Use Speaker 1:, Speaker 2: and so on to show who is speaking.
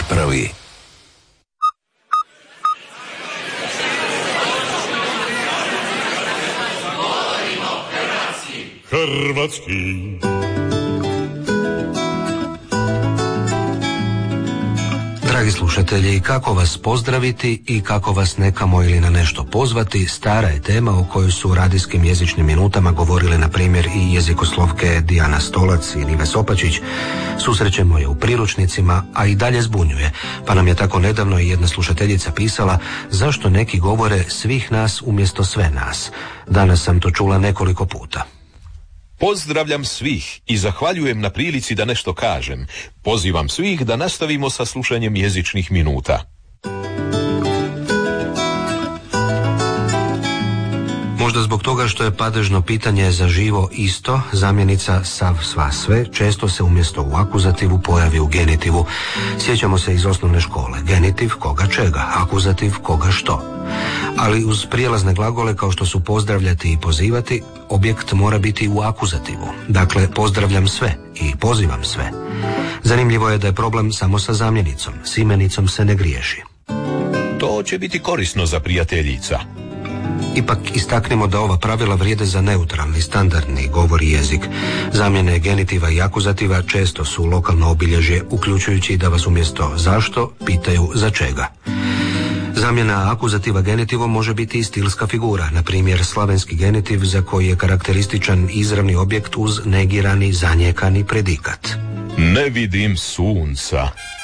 Speaker 1: prvi.
Speaker 2: Hrvatski.
Speaker 3: Dragi slušatelji, kako vas pozdraviti i kako vas nekamo ili na nešto pozvati, stara je tema o kojoj su u radijskim jezičnim minutama govorile na primjer i jezikoslovke Dijana Stolac i Nive Sopačić. Susrećemo je u priručnicima, a i dalje zbunjuje, pa nam je tako nedavno i jedna slušateljica pisala zašto neki govore svih nas umjesto sve nas. Danas sam to čula nekoliko puta.
Speaker 4: Pozdravljam svih i zahvaljujem na prilici da nešto kažem. Pozivam svih da nastavimo sa slušanjem jezičnih minuta.
Speaker 3: Možda zbog toga što je padežno pitanje za živo isto, zamjenica sav, sva, sve često se umjesto u akuzativu pojavi u genitivu. Sjećamo se iz osnovne škole. Genitiv koga čega, akuzativ koga što. Ali uz prijelazne glagole kao što su pozdravljati i pozivati, objekt mora biti u akuzativu. Dakle, pozdravljam sve i pozivam sve. Zanimljivo je da je problem samo sa zamjenicom. S imenicom se ne griješi.
Speaker 4: To će biti korisno za prijateljica.
Speaker 3: Ipak istaknimo da ova pravila vrijede za neutralni, standardni govor i jezik. Zamjene genitiva i akuzativa često su lokalno obilježje, uključujući da vas umjesto zašto pitaju za čega. Zamjena akuzativa genitivom može biti i stilska figura, na primjer slavenski genitiv za koji je karakterističan izravni objekt uz negirani, zanijekani predikat.
Speaker 4: Ne vidim sunca.